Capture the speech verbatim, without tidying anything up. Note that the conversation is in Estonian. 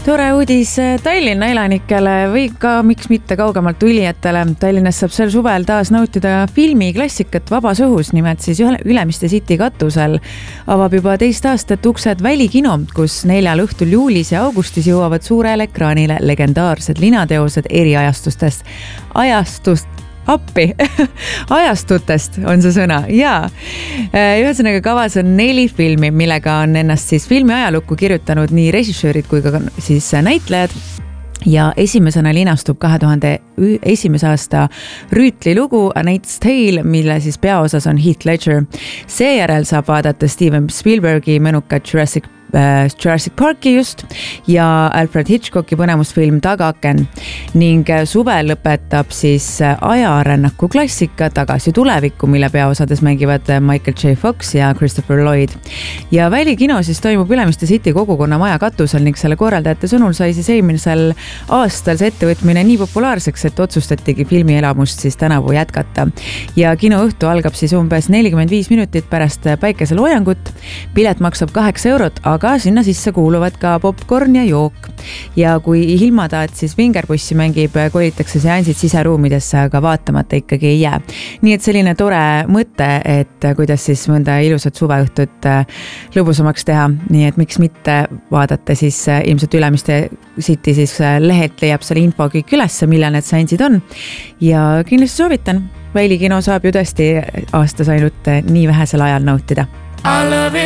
Tore uudis Tallinna elanikele või ka miks mitte kaugemalt tulijatele. Tallinnas saab sel suvel taas nautida filmiklassikat vabas õhus, nimelt siis Ülemiste City katusel avab juba teist aastat uksed Välikino, kus neljal õhtul juulis ja augustis jõuavad suurele ekraanile legendaarsed linateosed eri ajastustest. Ajastust appi, ajastutest on see sõna, jaa. Ühesõnaga kavas on neli filmi, millega on ennast siis filmi ajalukku kirjutanud nii režissöörid kui ka siis näitlejad. Ja esimesena linastub kahe tuhande esimese aasta Rüütli lugu A Knight's Tale, mille siis peaosas on Heath Ledger. Seejärel saab vaadata Steven Spielbergi mõnukat Jurassic Jurassic Parki just ja Alfred Hitchcocki põnemusfilm Tagaken ning suvel lõpetab siis ajarännaku klassika Tagasi tulevikku, mille peaosades mängivad Michael J. Fox ja Christopher Lloyd. Ja Välikino siis toimub Ülemiste City kogukonna maja katusel ning selle korraldajate sõnul sai siis eelmisel aastal see ettevõtmine nii populaarseks, et otsustatigi filmielamust siis tänavu jätkata. Ja kinoõhtu algab siis umbes nelikümmend viis minutit pärast päikeseloojangut. Pilet maksab kaheksa eurot, aga sinna sisse kuuluvad ka popcorn ja jook. Ja kui ilmada, et siis vingerbussi mängib, kolitakse seansid siseruumidesse, aga vaatamata ikkagi ei jää. Nii et selline tore mõte, et kuidas siis mõnda ilusat suveõhtut lõbusamaks teha. Nii et miks mitte vaadata siis ilmselt Ülemiste City siis lehelt leiab selle info kõik üles, millal need seansid on. Ja kindlasti soovitan. Välikino saab ju tõesti aastas ainult nii vähesel ajal nautida. I love it.